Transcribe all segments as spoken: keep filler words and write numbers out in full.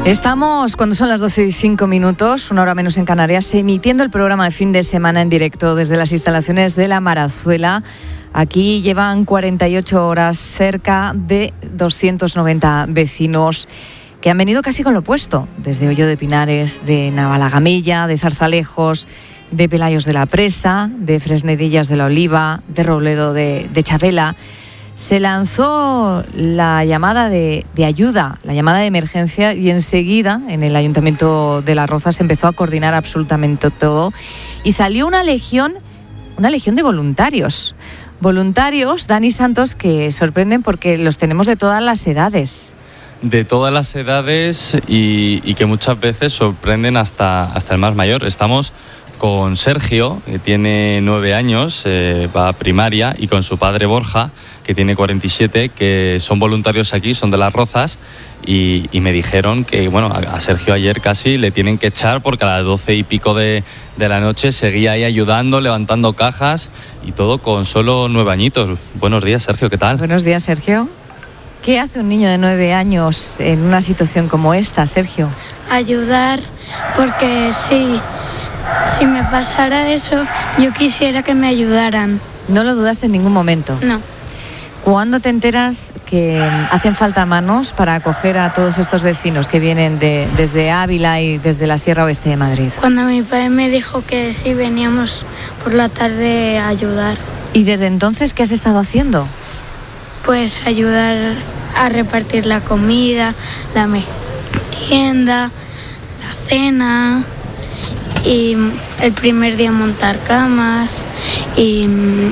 Estamos, cuando son las doce y cinco minutos, una hora menos en Canarias, emitiendo el programa de fin de semana en directo desde las instalaciones de La Marazuela. Aquí llevan cuarenta y ocho horas cerca de doscientos noventa vecinos que han venido casi con lo opuesto, desde Hoyo de Pinares, de Navalagamella, de Zarzalejos, de Pelayos de la Presa, de Fresnedillas de la Oliva, de Robledo de, de Chavela. Se lanzó la llamada de, de ayuda, la llamada de emergencia, y enseguida en el Ayuntamiento de Las Rozas se empezó a coordinar absolutamente todo y salió una legión, una legión de voluntarios. Voluntarios, Dani Santos, que sorprenden porque los tenemos de todas las edades. De todas las edades y, y que muchas veces sorprenden hasta, hasta el más mayor. Estamos con Sergio, que tiene nueve años, eh, va a primaria, y con su padre Borja, que tiene cuarenta y siete, que son voluntarios aquí, son de Las Rozas, y, y me dijeron que, bueno, a, a Sergio ayer casi le tienen que echar porque a las doce y pico de, de la noche seguía ahí ayudando, levantando cajas y todo con solo nueve añitos. Buenos días, Sergio, ¿qué tal? Buenos días, Sergio. ¿Qué hace un niño de nueve años en una situación como esta, Sergio? Ayudar, porque sí, si me pasara eso, yo quisiera que me ayudaran. ¿No lo dudaste en ningún momento? No. ¿Cuándo te enteras que hacen falta manos para acoger a todos estos vecinos que vienen de, desde Ávila y desde la Sierra Oeste de Madrid? Cuando mi padre me dijo que sí veníamos por la tarde a ayudar. ¿Y desde entonces qué has estado haciendo? Pues ayudar a repartir la comida, la merienda, la cena, y el primer día montar camas y,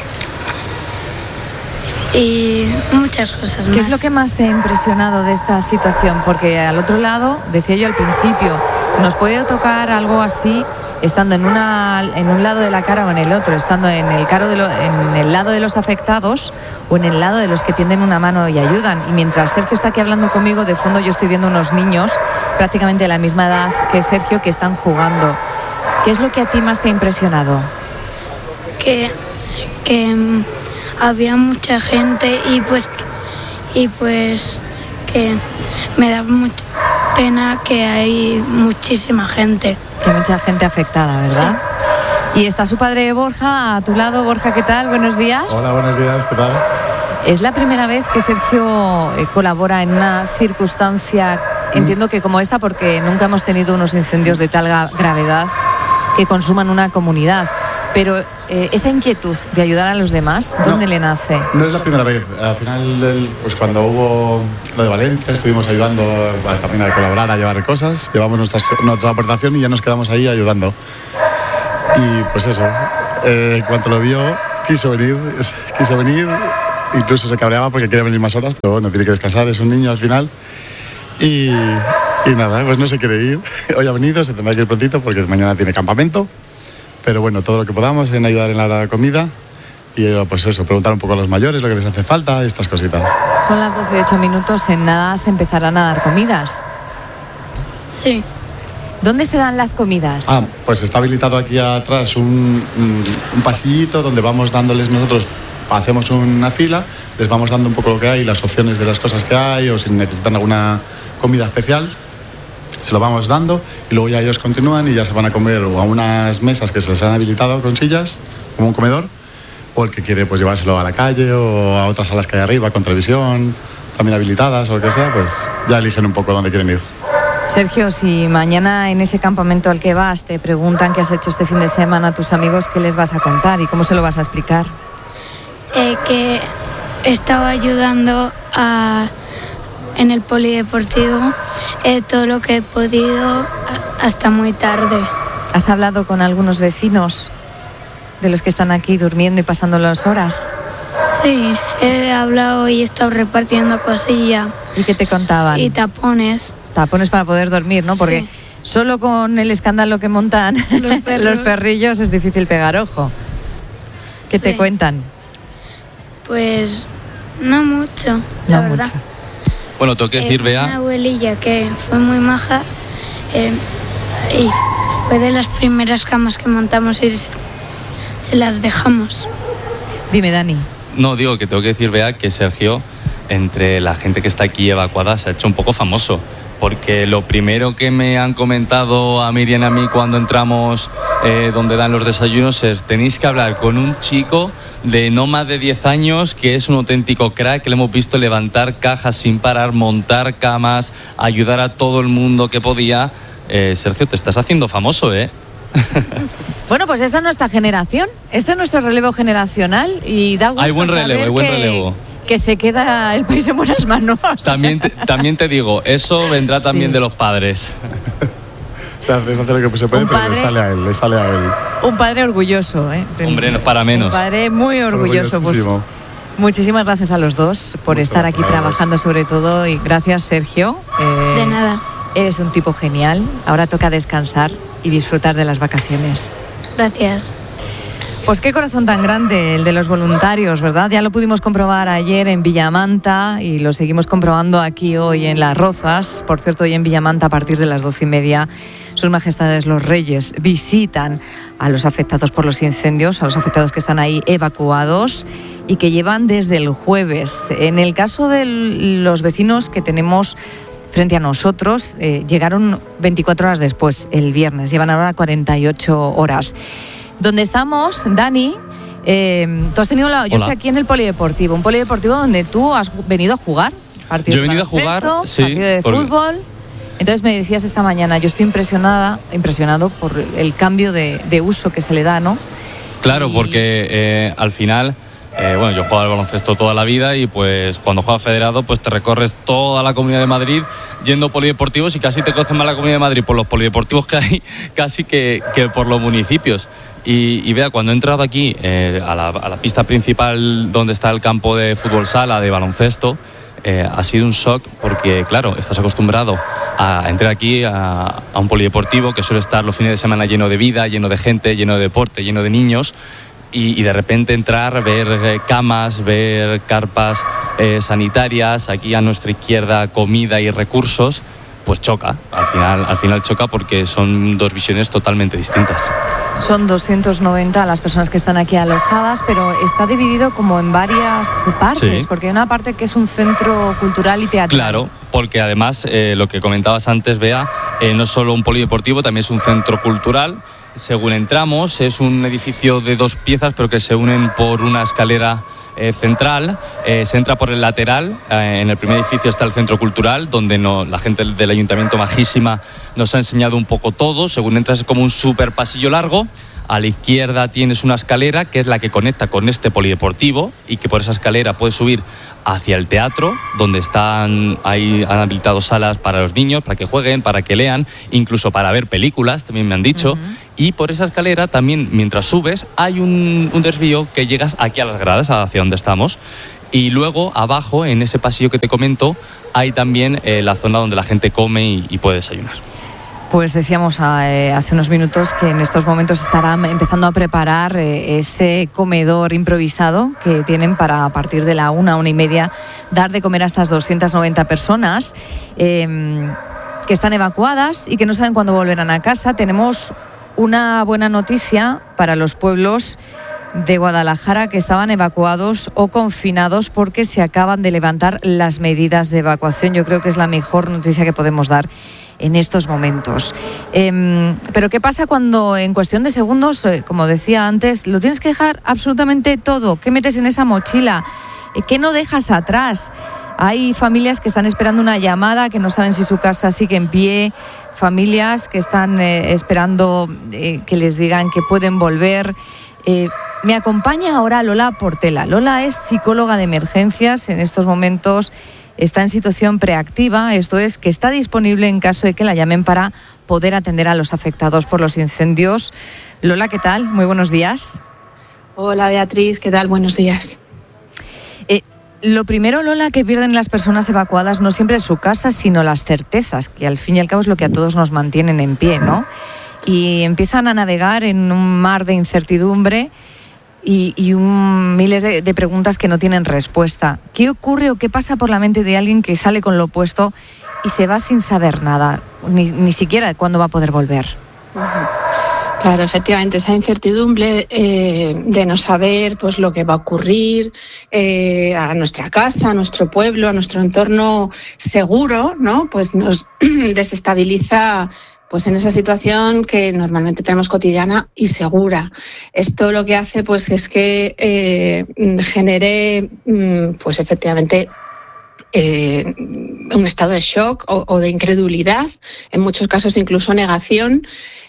y muchas cosas más. ¿Qué es lo que más te ha impresionado de esta situación? Porque al otro lado, decía yo al principio, nos puede tocar algo así estando en, una, en un lado de la cara o en el otro, estando en el, caro de lo, en el lado de los afectados o en el lado de los que tienden una mano y ayudan. Y mientras Sergio está aquí hablando conmigo, de fondo yo estoy viendo unos niños prácticamente de la misma edad que Sergio que están jugando. ¿Qué es lo que a ti más te ha impresionado? Que, que um, había mucha gente y pues, y pues que me da mucha pena que hay muchísima gente. Que hay mucha gente afectada, ¿verdad? Sí. Y está su padre Borja a tu lado. Borja, ¿qué tal? Buenos días. Hola, buenos días, ¿qué tal? Es la primera vez que Sergio eh, colabora en una circunstancia, mm. entiendo que como esta, porque nunca hemos tenido unos incendios de tal gravedad que consuman una comunidad. Pero eh, esa inquietud de ayudar a los demás, ¿dónde no, le nace? No es la primera vez. Al final, pues cuando hubo lo de Valencia, estuvimos ayudando a, también a colaborar, a llevar cosas, llevamos nuestras, nuestra aportación y ya nos quedamos ahí ayudando. Y pues eso, eh, en cuanto lo vio, quiso venir, quiso venir, incluso se cabreaba porque quiere venir más horas, pero bueno, tiene que descansar, es un niño al final. Y, y nada, pues no se quiere ir. Hoy ha venido, se tendrá que ir prontito porque mañana tiene campamento. Pero bueno, todo lo que podamos en ayudar en la hora de comida y pues eso, preguntar un poco a los mayores lo que les hace falta, estas cositas. Son las doce y ocho minutos, en nada se empezarán a dar comidas. Sí. ¿Dónde se dan las comidas? Ah, pues está habilitado aquí atrás un, un, un pasillito donde vamos dándoles nosotros, hacemos una fila, les vamos dando un poco lo que hay, las opciones de las cosas que hay o si necesitan alguna comida especial. Se lo vamos dando y luego ya ellos continúan y ya se van a comer o a unas mesas que se les han habilitado con sillas, como un comedor, o el que quiere pues llevárselo a la calle o a otras salas que hay arriba con televisión, también habilitadas o lo que sea, pues ya eligen un poco dónde quieren ir. Sergio, si mañana en ese campamento al que vas te preguntan qué has hecho este fin de semana a tus amigos, ¿qué les vas a contar y cómo se lo vas a explicar? Eh, que he estado ayudando a... en el polideportivo eh, todo lo que he podido hasta muy tarde. ¿Has hablado con algunos vecinos de los que están aquí durmiendo y pasando las horas? Sí, he hablado y he estado repartiendo cosillas. ¿Y qué te contaban? Y tapones. Tapones para poder dormir, ¿no? Porque sí. Solo con el escándalo que montan los, los perrillos es difícil pegar ojo. ¿Qué sí. te cuentan? Pues no mucho, la no verdad. Mucho. Bueno, tengo que decir, eh, Bea... Una abuelilla que fue muy maja eh, y fue de las primeras camas que montamos y se las dejamos. Dime, Dani. No, digo que tengo que decir, Bea, que Sergio entre la gente que está aquí evacuada se ha hecho un poco famoso, porque lo primero que me han comentado a Miriam y a mí cuando entramos eh, donde dan los desayunos es: tenéis que hablar con un chico de no más de diez años que es un auténtico crack, que le hemos visto levantar cajas sin parar, montar camas, ayudar a todo el mundo que podía. Eh, Sergio, te estás haciendo famoso, ¿eh? Bueno, pues esta es nuestra generación, este es nuestro relevo generacional y da gusto hay buen relevo, saber hay buen que, relevo. que se queda el país en buenas manos. También te, también te digo, eso vendrá también sí. de los padres. O sea, es hacer lo que se puede, pero le sale a él, le sale a él. Un padre orgulloso, ¿eh? Hombre, no es para menos. Un padre muy orgulloso. Pues, muchísimas gracias a los dos por Muchas estar aquí gracias. trabajando sobre todo, y gracias, Sergio. Eh, de nada. Eres un tipo genial. Ahora toca descansar y disfrutar de las vacaciones. Gracias. Pues qué corazón tan grande el de los voluntarios, ¿verdad? Ya lo pudimos comprobar ayer en Villamanta y lo seguimos comprobando aquí hoy en Las Rozas. Por cierto, hoy en Villamanta a partir de las doce y media Sus Majestades los Reyes visitan a los afectados por los incendios, a los afectados que están ahí evacuados y que llevan desde el jueves. En el caso de los vecinos que tenemos frente a nosotros, eh, llegaron veinticuatro horas después, el viernes, llevan ahora cuarenta y ocho horas. Donde estamos, Dani, eh, tú has tenido la, yo estoy aquí en el polideportivo, un polideportivo donde tú has venido a jugar. Partido yo he venido a jugar, sí, partido de porque... fútbol. Entonces me decías esta mañana, yo estoy impresionada, impresionado por el cambio de, de uso que se le da, ¿no? Claro, y... porque eh, al final... Eh, bueno, yo he jugado al baloncesto toda la vida y pues cuando juegas federado pues te recorres toda la Comunidad de Madrid yendo polideportivos y casi te conoces más la Comunidad de Madrid por los polideportivos que hay casi que, que por los municipios. Y, y vea, cuando he entrado aquí eh, a, la, a la pista principal donde está el campo de fútbol sala, de baloncesto, eh, ha sido un shock porque, claro, estás acostumbrado a entrar aquí a, a un polideportivo que suele estar los fines de semana lleno de vida, lleno de gente, lleno de deporte, lleno de niños. Y, y de repente entrar, ver eh, camas, ver carpas eh, sanitarias, aquí a nuestra izquierda comida y recursos, pues choca, al final, al final choca porque son dos visiones totalmente distintas. Son doscientos noventa las personas que están aquí alojadas, pero está dividido como en varias partes, sí. Porque hay una parte que es un centro cultural y teatral. Claro, porque además, eh, lo que comentabas antes, Bea, eh, no es solo un polideportivo, también es un centro cultural. Según entramos, es un edificio de dos piezas, pero que se unen por una escalera eh, central. Eh, se entra por el lateral. Eh, en el primer edificio está el centro cultural, donde no, la gente del ayuntamiento majísima nos ha enseñado un poco todo. Según entras es como un súper pasillo largo. A la izquierda tienes una escalera que es la que conecta con este polideportivo y que por esa escalera puedes subir hacia el teatro, donde están ahí han habilitado salas para los niños, para que jueguen, para que lean, incluso para ver películas, también me han dicho. Uh-huh. Y por esa escalera también, mientras subes, hay un, un desvío que llegas aquí a las gradas, hacia donde estamos. Y luego, abajo, en ese pasillo que te comento, hay también eh, la zona donde la gente come y, y puede desayunar. Pues decíamos eh, hace unos minutos que en estos momentos estarán empezando a preparar eh, ese comedor improvisado que tienen para a partir de la una, una y media dar de comer a estas doscientas noventa personas eh, que están evacuadas y que no saben cuándo volverán a casa. Tenemos una buena noticia para los pueblos de Guadalajara que estaban evacuados o confinados porque se acaban de levantar las medidas de evacuación. Yo creo que es la mejor noticia que podemos dar en estos momentos. Eh, pero ¿qué pasa cuando en cuestión de segundos, eh, como decía antes, lo tienes que dejar absolutamente todo? ¿Qué metes en esa mochila? Eh, ¿Qué no dejas atrás? Hay familias que están esperando una llamada, que no saben si su casa sigue en pie, familias que están eh, esperando eh, que les digan que pueden volver. Eh, me acompaña ahora Lola Portela. Lola es psicóloga de emergencias en estos momentos. Está en situación preactiva, esto es, que está disponible en caso de que la llamen para poder atender a los afectados por los incendios. Lola, ¿qué tal? Muy buenos días. Hola, Beatriz, ¿qué tal? Buenos días. Eh, lo primero, Lola, que pierden las personas evacuadas no siempre es su casa, sino las certezas, que al fin y al cabo es lo que a todos nos mantienen en pie, ¿no? Y empiezan a navegar en un mar de incertidumbre y, y un, miles de, de preguntas que no tienen respuesta. ¿Qué ocurre o qué pasa por la mente de alguien que sale con lo opuesto y se va sin saber nada, ni, ni siquiera cuándo va a poder volver? Claro, efectivamente, esa incertidumbre eh, de no saber pues lo que va a ocurrir eh, a nuestra casa, a nuestro pueblo, a nuestro entorno seguro, ¿no? Pues nos desestabiliza pues en esa situación que normalmente tenemos cotidiana y segura. Esto lo que hace pues es que eh, genere pues efectivamente eh, un estado de shock o, o de incredulidad, en muchos casos incluso negación.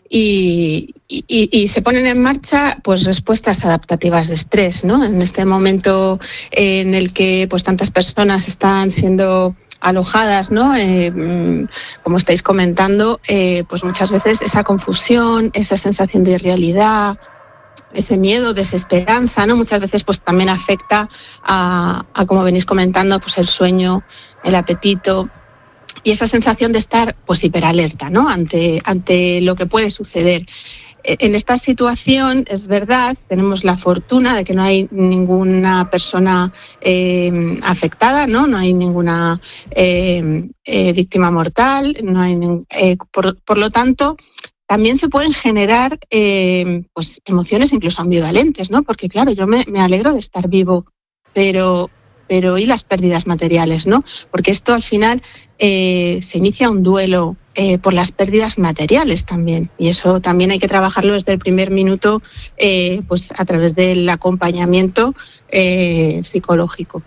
Y, y, y se ponen en marcha pues respuestas adaptativas de estrés, ¿no? En este momento eh, en el que pues tantas personas están siendo alojadas, ¿no? Eh, como estáis comentando, eh, pues muchas veces esa confusión, esa sensación de irrealidad, ese miedo, desesperanza, ¿no? Muchas veces pues también afecta a, a como venís comentando, pues el sueño, el apetito. Y esa sensación de estar pues hiperalerta, ¿no? Ante, ante lo que puede suceder. En esta situación, es verdad, tenemos la fortuna de que no hay ninguna persona eh, afectada, ¿no? No hay ninguna eh, eh, víctima mortal, no hay, eh, por, por lo tanto, también se pueden generar eh, pues emociones incluso ambivalentes, ¿no? Porque claro, yo me, me alegro de estar vivo, pero... pero y las pérdidas materiales, ¿no? Porque esto al final eh, se inicia un duelo eh, por las pérdidas materiales también, y eso también hay que trabajarlo desde el primer minuto, eh, pues a través del acompañamiento eh, psicológico.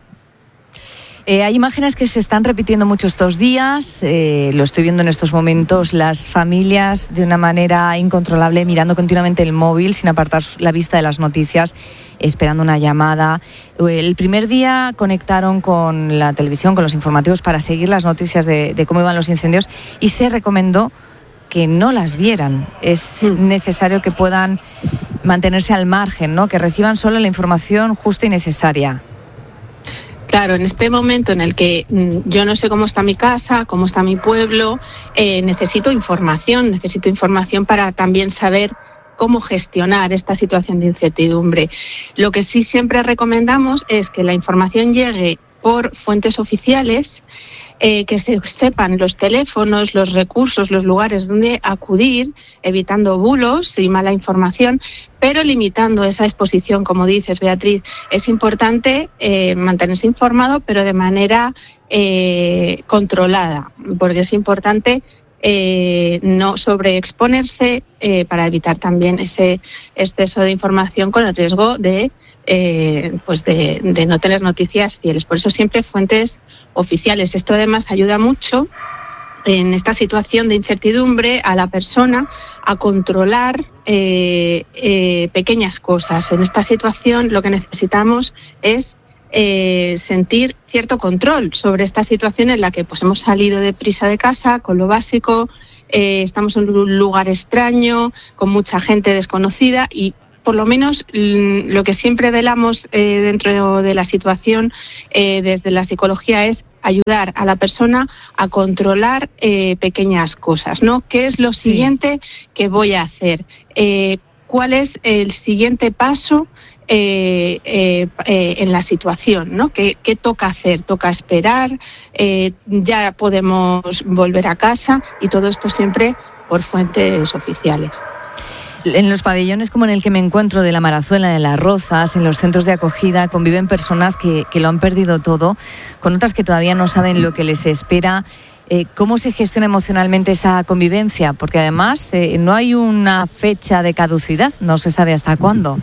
Eh, hay imágenes que se están repitiendo mucho estos días, eh, lo estoy viendo en estos momentos, las familias de una manera incontrolable mirando continuamente el móvil sin apartar la vista de las noticias, esperando una llamada. El primer día conectaron con la televisión, con los informativos para seguir las noticias de, de cómo iban los incendios y se recomendó que no las vieran. Es necesario que puedan mantenerse al margen, ¿no? Que reciban solo la información justa y necesaria. Claro, en este momento en el que mm, yo no sé cómo está mi casa, cómo está mi pueblo, eh, necesito información, necesito información para también saber cómo gestionar esta situación de incertidumbre. Lo que sí siempre recomendamos es que la información llegue por fuentes oficiales, eh, que se sepan los teléfonos, los recursos, los lugares donde acudir, evitando bulos y mala información, pero limitando esa exposición, como dices, Beatriz. Es importante eh, mantenerse informado, pero de manera eh, controlada, porque es importante Eh, no sobreexponerse eh, para evitar también ese exceso de información con el riesgo de, eh, pues de, de no tener noticias fieles. Por eso siempre fuentes oficiales. Esto además ayuda mucho en esta situación de incertidumbre a la persona a controlar eh, eh, pequeñas cosas. En esta situación lo que necesitamos es Eh, sentir cierto control sobre esta situación en la que pues hemos salido deprisa de casa con lo básico, eh, estamos en un lugar extraño, con mucha gente desconocida y por lo menos mm, lo que siempre velamos eh, dentro de la situación eh, desde la psicología es ayudar a la persona a controlar eh, pequeñas cosas, ¿no? ¿Qué es lo siguiente sí. que voy a hacer? Eh, ¿Cuál es el siguiente paso Eh, eh, eh, en la situación, ¿no? ¿Qué, qué toca hacer? ¿Toca esperar? Eh, ¿Ya podemos volver a casa? Y todo esto siempre por fuentes oficiales. En los pabellones como en el que me encuentro de la Marazuela, de Las Rozas, en los centros de acogida, conviven personas que, que lo han perdido todo, con otras que todavía no saben lo que les espera. Eh, ¿Cómo se gestiona emocionalmente esa convivencia? Porque además eh, no hay una fecha de caducidad, no se sabe hasta cuándo.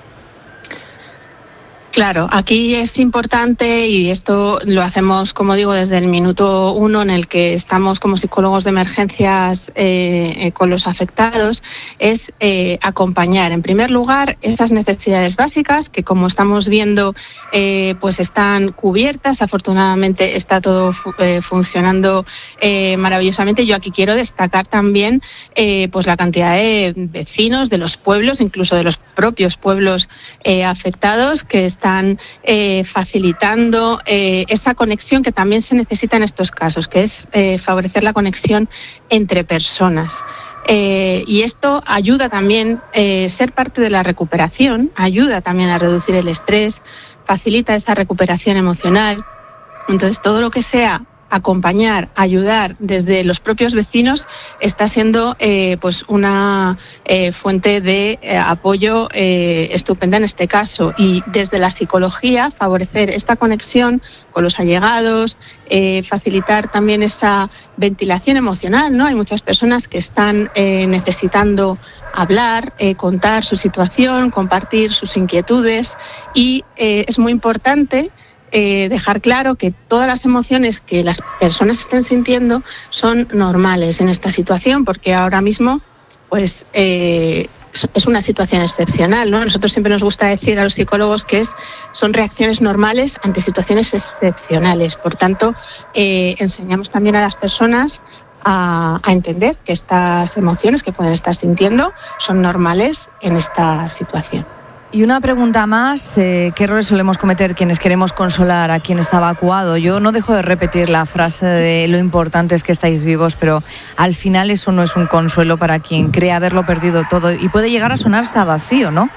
Claro, aquí es importante y esto lo hacemos, como digo, desde el minuto uno en el que estamos como psicólogos de emergencias eh, eh, con los afectados, es eh, acompañar, en primer lugar, esas necesidades básicas que, como estamos viendo, eh, pues están cubiertas. Afortunadamente está todo fu- eh, funcionando eh, maravillosamente. Yo aquí quiero destacar también eh, pues la cantidad de vecinos de los pueblos, incluso de los propios pueblos eh, afectados, que están eh, facilitando eh, esa conexión que también se necesita en estos casos, que es eh, favorecer la conexión entre personas. Eh, y esto ayuda también, eh, ser parte de la recuperación, ayuda también a reducir el estrés, facilita esa recuperación emocional. Entonces, todo lo que sea acompañar, ayudar desde los propios vecinos está siendo eh, pues una eh, fuente de eh, apoyo eh, estupenda en este caso. Y desde la psicología favorecer esta conexión con los allegados, eh, facilitar también esa ventilación emocional, ¿no? Hay muchas personas que están eh, necesitando hablar, eh, contar su situación, compartir sus inquietudes y eh, es muy importante Eh, dejar claro que todas las emociones que las personas estén sintiendo son normales en esta situación, porque ahora mismo pues eh, es una situación excepcional, ¿no? Nosotros siempre nos gusta decir a los psicólogos que es, son reacciones normales ante situaciones excepcionales. Por tanto, eh, enseñamos también a las personas a, a entender que estas emociones que pueden estar sintiendo son normales en esta situación. Y una pregunta más, eh, ¿qué errores solemos cometer quienes queremos consolar a quien está evacuado? Yo no dejo de repetir la frase de lo importante es que estáis vivos, pero al final eso no es un consuelo para quien cree haberlo perdido todo y puede llegar a sonar hasta vacío, ¿no?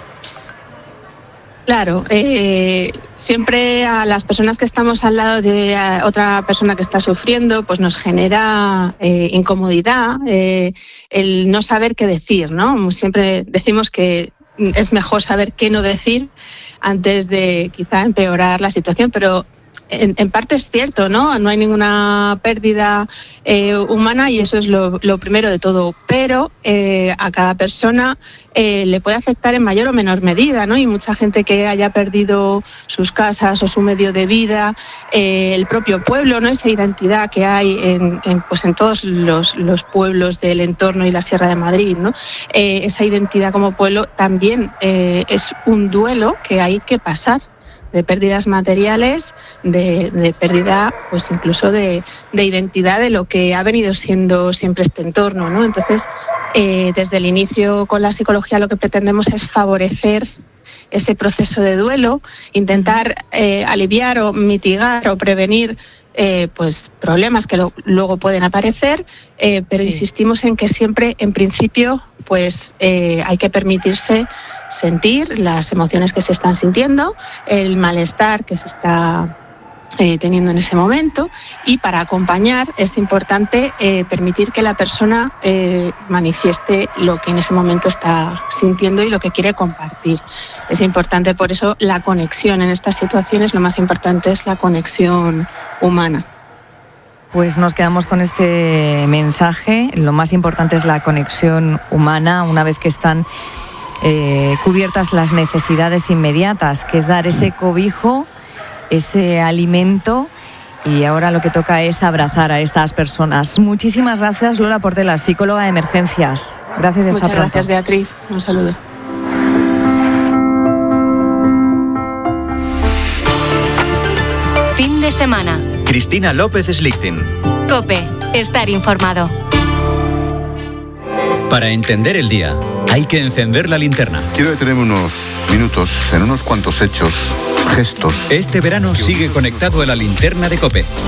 Claro, eh, siempre a las personas que estamos al lado de otra persona que está sufriendo, pues nos genera eh, incomodidad, eh, el no saber qué decir, ¿no? Siempre decimos que es mejor saber qué no decir antes de quizá empeorar la situación, pero en, en parte es cierto, ¿no? No hay ninguna pérdida eh, humana y eso es lo, lo primero de todo, pero eh, a cada persona eh, le puede afectar en mayor o menor medida, ¿no? Y mucha gente que haya perdido sus casas o su medio de vida, eh, el propio pueblo, ¿no? Esa identidad que hay en, en, pues en todos los, los pueblos del entorno y la Sierra de Madrid, ¿no? Eh, esa identidad como pueblo también eh, es un duelo que hay que pasar, de pérdidas materiales, de, de pérdida pues incluso de, de identidad de lo que ha venido siendo siempre este entorno, ¿no? Entonces, eh, desde el inicio con la psicología lo que pretendemos es favorecer ese proceso de duelo, intentar eh, aliviar o mitigar o prevenir eh, pues problemas que lo, luego pueden aparecer, eh, pero sí. Insistimos en que siempre, en principio, pues eh, hay que permitirse sentir las emociones que se están sintiendo, el malestar que se está eh, teniendo en ese momento, y para acompañar es importante eh, permitir que la persona eh, manifieste lo que en ese momento está sintiendo y lo que quiere compartir. Es importante, por eso, la conexión en estas situaciones, lo más importante es la conexión humana. Pues nos quedamos con este mensaje. Lo más importante es la conexión humana una vez que están eh, cubiertas las necesidades inmediatas, que es dar ese cobijo, ese alimento, y ahora lo que toca es abrazar a estas personas. Muchísimas gracias, Lola Portela, psicóloga de emergencias. Gracias y hasta Muchas pronto. Gracias, Beatriz. Un saludo. Fin de semana. Cristina López Slichting. COPE. Estar informado. Para entender el día, hay que encender la linterna. Quiero detenerme unos minutos en unos cuantos hechos, gestos. Este verano sigue conectado a la linterna de COPE.